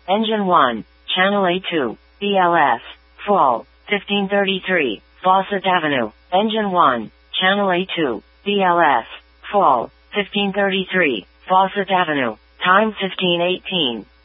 Engine 1, Channel A2, BLS, Fall, 1533, Fawcett Avenue. Engine 1, Channel A2, BLS, Fall, 1533, Fawcett Avenue. Time 15:18.